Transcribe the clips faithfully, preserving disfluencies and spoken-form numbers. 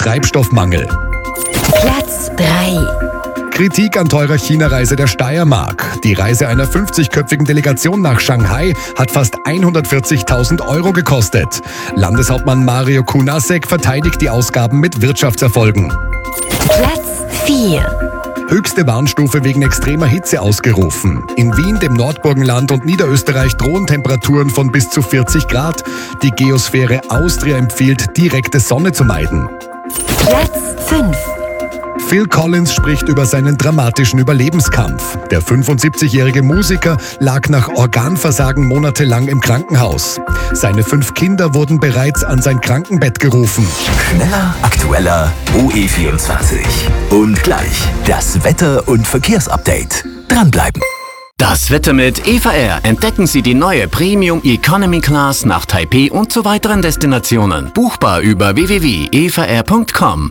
Treibstoffmangel. Platz drei. Kritik an teurer China-Reise der Steiermark. Die Reise einer fünfzigköpfigen Delegation nach Shanghai hat fast hundertvierzigtausend Euro gekostet. Landeshauptmann Mario Kunasek verteidigt die Ausgaben mit Wirtschaftserfolgen. Platz vier. Höchste Warnstufe wegen extremer Hitze ausgerufen. In Wien, dem Nordburgenland und Niederösterreich drohen Temperaturen von bis zu vierzig Grad. Die Geosphäre Austria empfiehlt, direkte Sonne zu meiden. Platz fünf. Phil Collins spricht über seinen dramatischen Überlebenskampf. Der fünfundsiebzigjährige Musiker lag nach Organversagen monatelang im Krankenhaus. Seine fünf Kinder wurden bereits an sein Krankenbett gerufen. Schneller, aktueller, O E vierundzwanzig. Und gleich das Wetter- und Verkehrsupdate. Dranbleiben. Das Wetter mit E V R. Entdecken Sie die neue Premium Economy Class nach Taipei und zu weiteren Destinationen. Buchbar über w w w punkt e v r punkt com.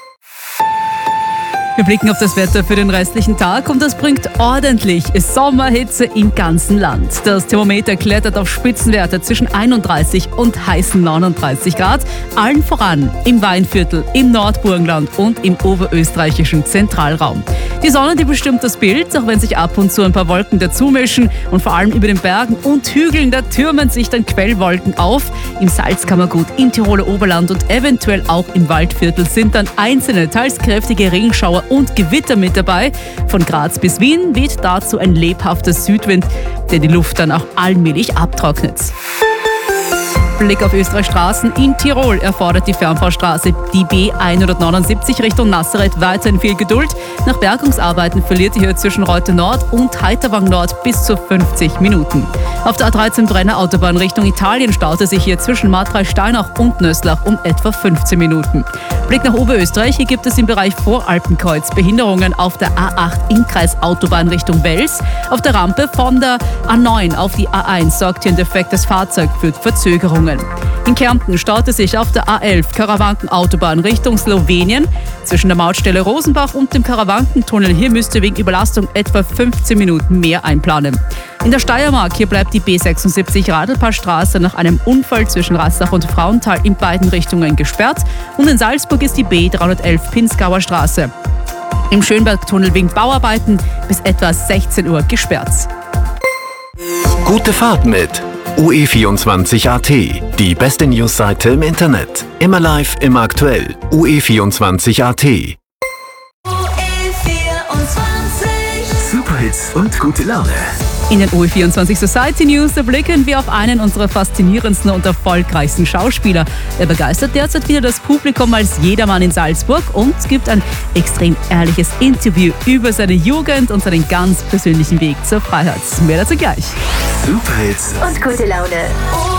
Wir blicken auf das Wetter für den restlichen Tag und das bringt ordentlich Sommerhitze im ganzen Land. Das Thermometer klettert auf Spitzenwerte zwischen einunddreißig und heißen neununddreißig Grad. Allen voran im Weinviertel, im Nordburgenland und im oberösterreichischen Zentralraum. Die Sonne, die bestimmt das Bild, auch wenn sich ab und zu ein paar Wolken dazumischen und vor allem über den Bergen und Hügeln, da türmen sich dann Quellwolken auf. Im Salzkammergut, im Tiroler Oberland und eventuell auch im Waldviertel sind dann einzelne, teils kräftige Regenschauer und Gewitter mit dabei. Von Graz bis Wien weht dazu ein lebhafter Südwind, der die Luft dann auch allmählich abtrocknet. Blick auf Österreichs Straßen. In Tirol erfordert die Fernfahrstraße die B hundertneunundsiebzig Richtung Nazareth weiterhin viel Geduld. Nach Bergungsarbeiten verliert die Höhe zwischen Reute Nord und Heiterwang Nord bis zu fünfzig Minuten. Auf der A dreizehn Brenner Autobahn Richtung Italien staute sich hier zwischen Martrei-Steinach und Nöslach um etwa fünfzehn Minuten. Blick nach Oberösterreich. Hier gibt es im Bereich Voralpenkreuz Behinderungen auf der A acht Innkreis Autobahn Richtung Wels. Auf der Rampe von der A neun auf die A eins sorgt hier ein defektes Fahrzeug für Verzögerungen. In Kärnten staute sich auf der A elf Karawanken-Autobahn Richtung Slowenien. Zwischen der Mautstelle Rosenbach und dem Karawankentunnel hier müsst ihr wegen Überlastung etwa fünfzehn Minuten mehr einplanen. In der Steiermark hier bleibt die B sechsundsiebzig Radlpaarstraße nach einem Unfall zwischen Rassach und Frauenthal in beiden Richtungen gesperrt. Und in Salzburg ist die B dreihundertelf Pinzgauer Straße im Schönbergtunnel wegen Bauarbeiten bis etwa sechzehn Uhr gesperrt. Gute Fahrt mit O E vierundzwanzig Punkt a t, die beste Newsseite im Internet. Immer live, immer aktuell. O E vierundzwanzig Punkt a t. Superhits und gute Laune. In den O E vierundzwanzig Society News blicken wir auf einen unserer faszinierendsten und erfolgreichsten Schauspieler. Er begeistert derzeit wieder das Publikum als Jedermann in Salzburg und gibt ein extrem ehrliches Interview über seine Jugend und seinen ganz persönlichen Weg zur Freiheit. Mehr dazu gleich. Superhits Und gute Laune.